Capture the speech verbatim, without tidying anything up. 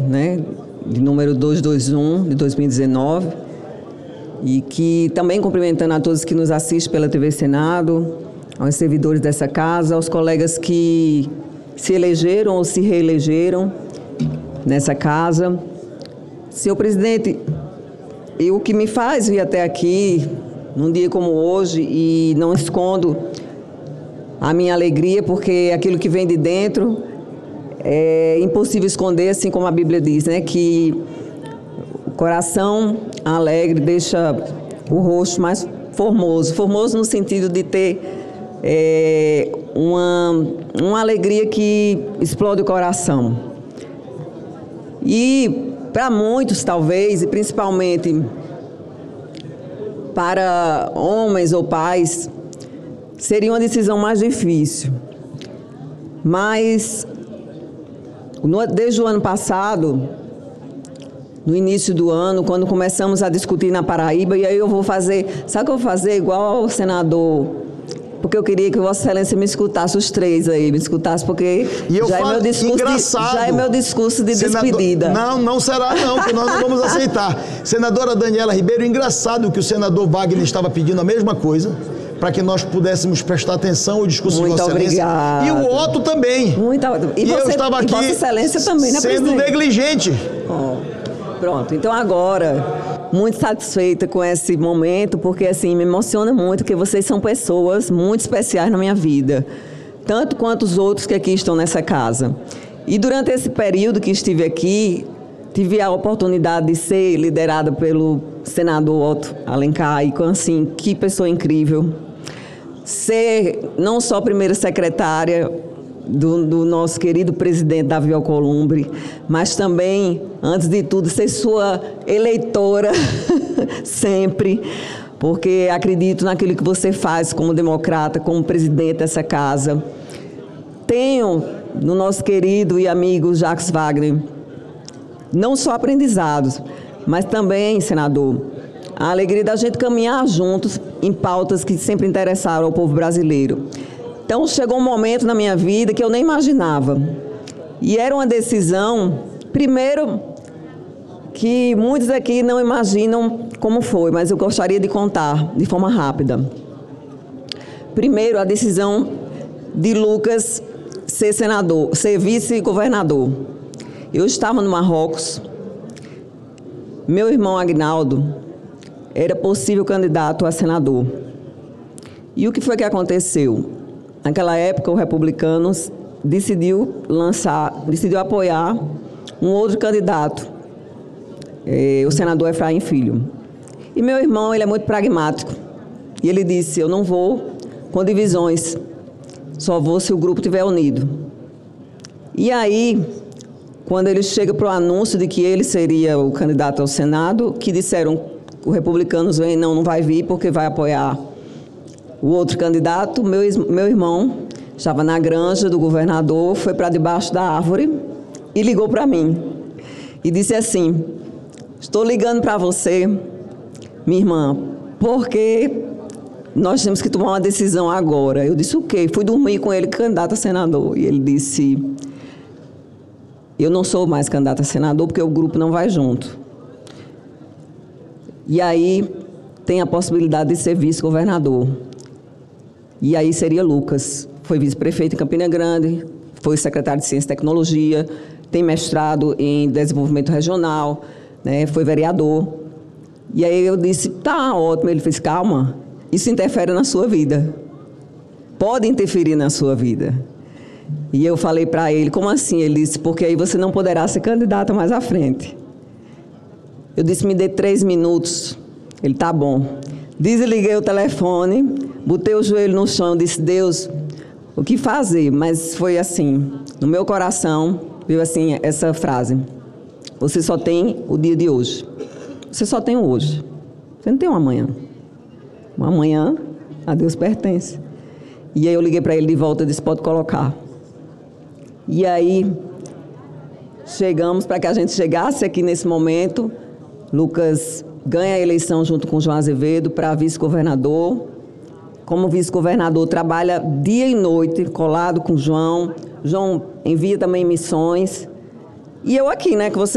né, de número duzentos e vinte e um, de dois mil e dezenove, e que também cumprimentando a todos que nos assistem pela T V Senado, aos servidores dessa casa, aos colegas que se elegeram ou se reelegeram nessa casa. Senhor presidente, e o que me faz vir até aqui, num dia como hoje, e não escondo a minha alegria, porque aquilo que vem de dentro é impossível esconder, assim como a Bíblia diz, né? Que o coração alegre deixa o rosto mais formoso. Formoso no sentido de ter é, uma, uma alegria que explode o coração. E para muitos, talvez, e principalmente para homens ou pais, seria uma decisão mais difícil. Mas, desde o ano passado, no início do ano, quando começamos a discutir na Paraíba, e aí eu vou fazer, sabe o que eu vou fazer? Igual ao senador, porque eu queria que Vossa Excelência me escutasse, os três aí, me escutasse, porque já, é meu discurso de, já é meu discurso de Senador, despedida. Não, não será não, porque nós não vamos aceitar. Senadora Daniela Ribeiro, engraçado que o senador Wagner estava pedindo a mesma coisa, para que nós pudéssemos prestar atenção ao discurso Muito de Vossa Excelência. Obrigada. E o Otto também. Muito E, e você, eu estava aqui e Vossa Excelência também, né, sendo presidente? negligente. Oh, pronto, então agora, muito satisfeita com esse momento, porque assim, me emociona muito, porque vocês são pessoas muito especiais na minha vida, tanto quanto os outros que aqui estão nessa casa. E durante esse período que estive aqui, tive a oportunidade de ser liderada pelo senador Otto Alencar, e assim, que pessoa incrível. Ser não só primeira secretária do, do nosso querido presidente Davi Alcolumbre, mas também, antes de tudo, ser sua eleitora sempre, porque acredito naquilo que você faz como democrata, como presidente dessa casa. Tenho no nosso querido e amigo Jacques Wagner não só aprendizados, mas também, senador, a alegria da gente caminhar juntos em pautas que sempre interessaram ao povo brasileiro. Então, chegou um momento na minha vida que eu nem imaginava. E era uma decisão, primeiro, que muitos aqui não imaginam como foi, mas eu gostaria de contar de forma rápida. Primeiro, a decisão de Lucas ser senador, ser vice-governador. Eu estava no Marrocos, meu irmão Agnaldo era possível candidato a senador. E o que foi que aconteceu? Naquela época, o Republicanos decidiu lançar, decidiu apoiar um outro candidato, eh, o senador Efraim Filho. E meu irmão, ele é muito pragmático. E ele disse, eu não vou com divisões, só vou se o grupo estiver unido. E aí, quando ele chega para o anúncio de que ele seria o candidato ao Senado, que disseram, os republicanos vêm, não, não vai vir porque vai apoiar o outro candidato, meu, meu irmão estava na granja do governador, foi para debaixo da árvore e ligou para mim. E disse assim, estou ligando para você, minha irmã, porque nós temos que tomar uma decisão agora. Eu disse, o quê? Fui dormir com ele, candidato a senador. E ele disse, eu não sou mais candidato a senador porque o grupo não vai junto. E aí tem a possibilidade de ser vice-governador. E aí seria Lucas. Foi vice-prefeito em Campina Grande, foi secretário de Ciência e Tecnologia, tem mestrado em Desenvolvimento Regional, né, foi vereador. E aí eu disse, tá ótimo. Ele fez, calma, isso interfere na sua vida. Pode interferir na sua vida. E eu falei para ele, como assim? Ele disse, porque aí você não poderá ser candidata mais à frente. Eu disse, me dê três minutos. Ele, tá bom. Desliguei o telefone, botei o joelho no chão, disse, Deus, o que fazer? Mas foi assim, no meu coração, veio assim essa frase. Você só tem o dia de hoje. Você só tem o hoje. Você não tem um amanhã. Um amanhã, a Deus pertence. E aí eu liguei para ele de volta e disse, pode colocar. E aí, chegamos, para que a gente chegasse aqui nesse momento, Lucas ganha a eleição junto com João Azevedo para vice-governador. Como vice-governador, trabalha dia e noite, colado com João. João envia também missões. E eu aqui, né, que você